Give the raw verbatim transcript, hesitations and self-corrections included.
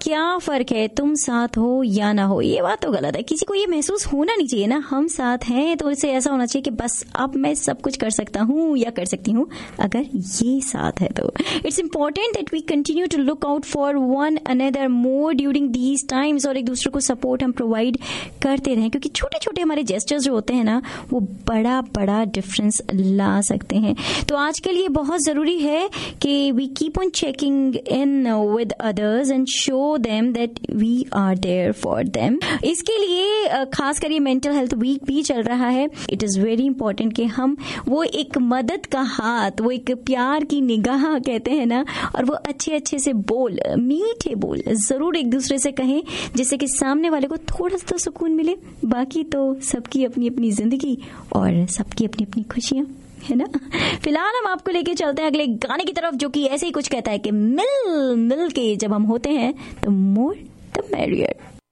क्या फर्क है तुम साथ हो या ना हो, ये बात तो गलत है। किसी को ये महसूस होना नहीं चाहिए ना हम साथ हैं, तो इसे ऐसा होना चाहिए कि बस अब मैं सब कुछ कर सकता हूँ या कर सकती हूँ अगर ये साथ है तो। It's important that we continue to look out for one another more during these times, और एक दूसरे को सपोर्ट हम प्रोवाइड करते रहें, क्योंकि छोटे छोटे हमारे जेस्चर्स जो होते हैं ना वो बड़ा बड़ा डिफरेंस ला सकते हैं। तो आज के लिए बहुत जरूरी है कि we keep on checking in with others and show them that we are there for them. इसके लिए खास कर ये मेंटल हेल्थ वीक भी चल रहा है। इट इज वेरी इंपॉर्टेंट कि हम वो एक मदद का हाथ, वो एक प्यार की निगाह कहते हैं ना, और वो अच्छे अच्छे से बोल, मीठे बोल जरूर एक दूसरे से कहें, जिससे कि सामने वाले को थोड़ा सा तो सुकून मिले। बाकी तो सबकी अपनी अपनी जिंदगी और सबकी अपनी अपनी खुशियां, है ना। फिलहाल हम आपको लेके चलते हैं अगले गाने की तरफ, जो कि ऐसे ही कुछ कहता है कि मिल मिल के जब हम होते हैं तो मोर द मैरियर।